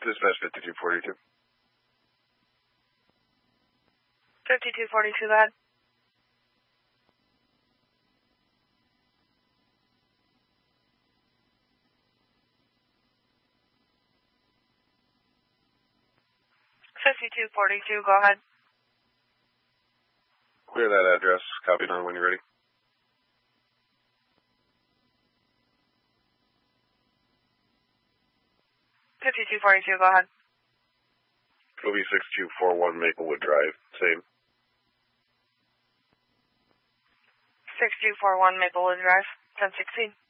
Dispatch 5242. 5242, go ahead. Go ahead. Clear that address. Copy on when you're ready. Go ahead. It'll be 6241 Maplewood Drive. Same. 6241 Maplewood Drive, 1016.